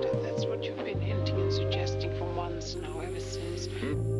That's what you've been hinting and suggesting for months now, ever since.